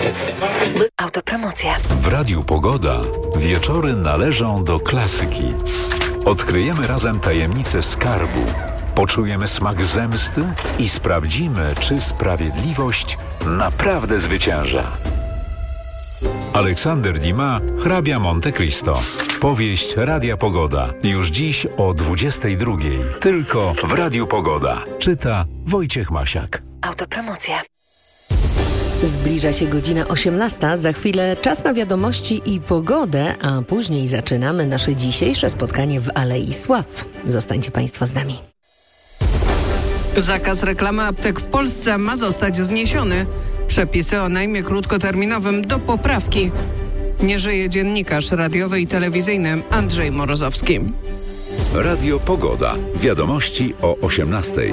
Autopromocja. W Radiu Pogoda wieczory należą do klasyki. Odkryjemy razem tajemnicę skarbu, poczujemy smak zemsty i sprawdzimy, czy sprawiedliwość naprawdę zwycięża. Aleksander Dumas, hrabia Monte Cristo. Powieść Radia Pogoda. Już dziś o 22:00. Tylko w Radiu Pogoda. Czyta Wojciech Masiak. Autopromocja. Zbliża się godzina 18. Za chwilę czas na wiadomości i pogodę, a później zaczynamy nasze dzisiejsze spotkanie w Alei Sław. Zostańcie Państwo z nami. Zakaz reklamy aptek w Polsce ma zostać zniesiony. Przepisy o najmie krótkoterminowym do poprawki. Nie żyje dziennikarz radiowy i telewizyjny Andrzej Morozowski. Radio Pogoda. Wiadomości o 18:00.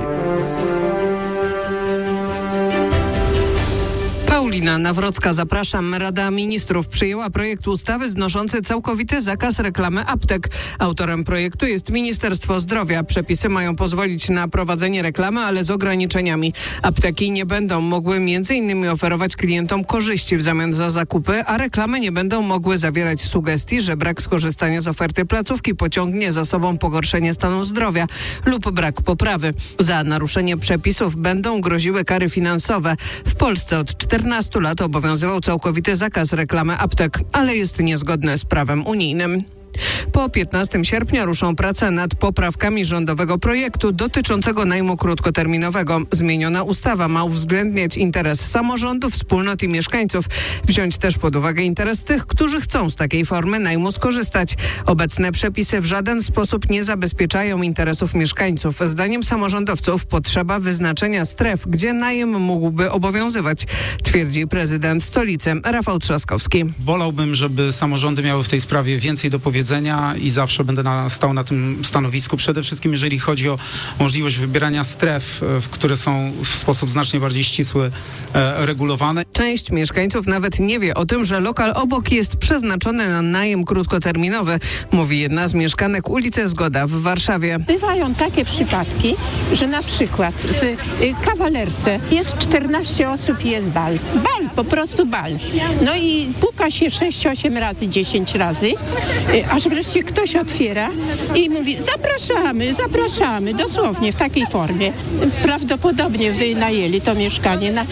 Paulina Nawrocka, zapraszam. Rada Ministrów przyjęła projekt ustawy znoszący całkowity zakaz reklamy aptek. Autorem projektu jest Ministerstwo Zdrowia. Przepisy mają pozwolić na prowadzenie reklamy, ale z ograniczeniami. Apteki nie będą mogły m.in. oferować klientom korzyści w zamian za zakupy, a reklamy nie będą mogły zawierać sugestii, że brak skorzystania z oferty placówki pociągnie za sobą pogorszenie stanu zdrowia lub brak poprawy. Za naruszenie przepisów będą groziły kary finansowe. W Polsce od 14 lat obowiązywał całkowity zakaz reklamy aptek, ale jest niezgodny z prawem unijnym. Po 15 sierpnia ruszą prace nad poprawkami rządowego projektu dotyczącego najmu krótkoterminowego. Zmieniona ustawa ma uwzględniać interes samorządów, wspólnot i mieszkańców. Wziąć też pod uwagę interes tych, którzy chcą z takiej formy najmu skorzystać. Obecne przepisy w żaden sposób nie zabezpieczają interesów mieszkańców. Zdaniem samorządowców potrzeba wyznaczenia stref, gdzie najem mógłby obowiązywać, twierdzi prezydent stolicy Rafał Trzaskowski. Wolałbym, żeby samorządy miały w tej sprawie więcej do powiedzenia i zawsze będę stał na tym stanowisku. Przede wszystkim jeżeli chodzi o możliwość wybierania stref, które są w sposób znacznie bardziej ścisły regulowane. Część mieszkańców nawet nie wie o tym, że lokal obok jest przeznaczony na najem krótkoterminowy, mówi jedna z mieszkanek ulicy Zgoda w Warszawie. Bywają takie przypadki, że na przykład w kawalerce jest 14 osób i jest bal. Bal, po prostu bal. No i puka się 6-8 razy, 10 razy, aż wreszcie ktoś otwiera i mówi zapraszamy, dosłownie w takiej formie. Prawdopodobnie wynajęli to mieszkanie na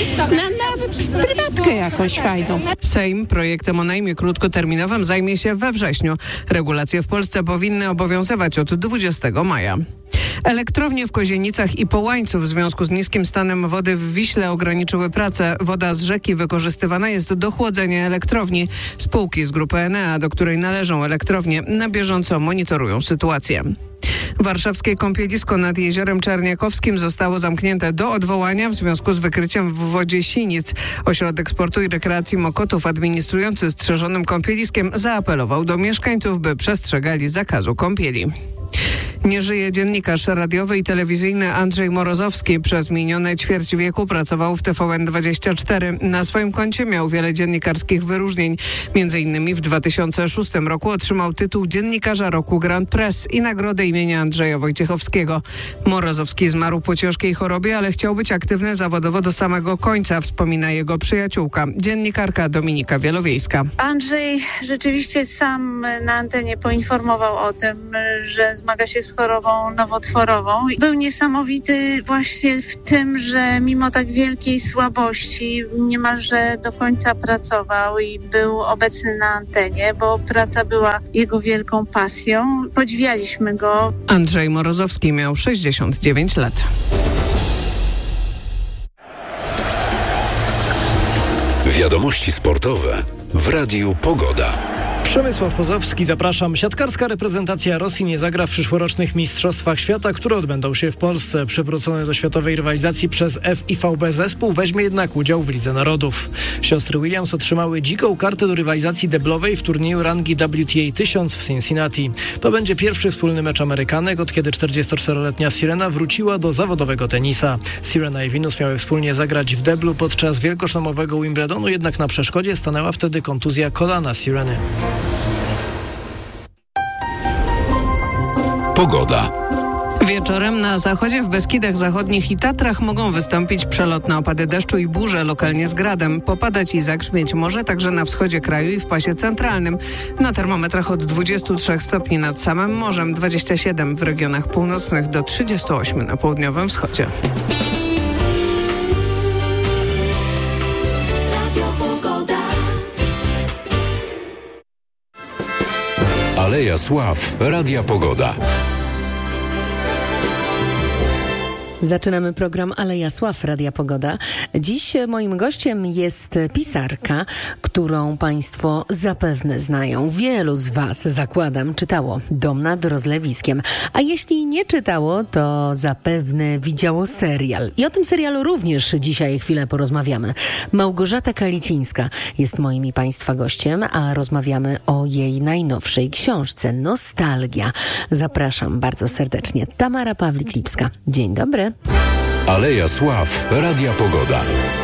prywatkę jakąś fajną. Sejm projektem o najmie krótkoterminowym zajmie się we wrześniu. Regulacje w Polsce powinny obowiązywać od 20 maja. Elektrownie w Kozienicach i Połańcu w związku z niskim stanem wody w Wiśle ograniczyły pracę. Woda z rzeki wykorzystywana jest do chłodzenia elektrowni. Spółki z grupy Enea, do której należą elektrownie, na bieżąco monitorują sytuację. Warszawskie kąpielisko nad Jeziorem Czerniakowskim zostało zamknięte do odwołania w związku z wykryciem w wodzie sinic. Ośrodek Sportu i Rekreacji Mokotów, administrujący strzeżonym kąpieliskiem, zaapelował do mieszkańców, by przestrzegali zakazu kąpieli. Nie żyje dziennikarz radiowy i telewizyjny Andrzej Morozowski. Przez minione ćwierć wieku pracował w TVN24. Na swoim koncie miał wiele dziennikarskich wyróżnień. Między innymi w 2006 roku otrzymał tytuł Dziennikarza Roku Grand Press i nagrodę imienia Andrzeja Wojciechowskiego. Morozowski zmarł po ciężkiej chorobie, ale chciał być aktywny zawodowo do samego końca, wspomina jego przyjaciółka, dziennikarka Dominika Wielowiejska. Andrzej rzeczywiście sam na antenie poinformował o tym, że zmaga się z chorobą nowotworową. Był niesamowity właśnie w tym, że mimo tak wielkiej słabości niemalże do końca pracował i był obecny na antenie, bo praca była jego wielką pasją. Podziwialiśmy go. Andrzej Morozowski miał 69 lat. Wiadomości sportowe w Radiu Pogoda. Przemysław Pozowski, zapraszam. Siatkarska reprezentacja Rosji nie zagra w przyszłorocznych Mistrzostwach Świata, które odbędą się w Polsce. Przywrócony do światowej rywalizacji przez FIVB zespół weźmie jednak udział w Lidze Narodów. Siostry Williams otrzymały dziką kartę do rywalizacji deblowej w turnieju rangi WTA 1000 w Cincinnati. To będzie pierwszy wspólny mecz Amerykanek, od kiedy 44-letnia Sirena wróciła do zawodowego tenisa. Sirena i Venus miały wspólnie zagrać w deblu podczas wielkoszlemowego Wimbledonu, jednak na przeszkodzie stanęła wtedy kontuzja kolana Sireny. Pogoda. Wieczorem na zachodzie, w Beskidach Zachodnich i Tatrach mogą wystąpić przelotne opady deszczu i burze, lokalnie z gradem. Popadać i zagrzmieć może także na wschodzie kraju i w pasie centralnym. Na termometrach od 23 stopni nad samym morzem, 27 w regionach północnych do 38 na południowym wschodzie. Aleja Sław, Radia Pogoda. Zaczynamy program Aleja Sław, Radia Pogoda. Dziś moim gościem jest pisarka, którą Państwo zapewne znają. Wielu z Was, zakładam, czytało Dom nad Rozlewiskiem. A jeśli nie czytało, to zapewne widziało serial. I o tym serialu również dzisiaj chwilę porozmawiamy. Małgorzata Kalicińska jest moim i Państwa gościem, a rozmawiamy o jej najnowszej książce Nostalgia. Zapraszam bardzo serdecznie. Tamara Pawlik-Lipska. Dzień dobry. Aleja Sław, Radia Pogoda.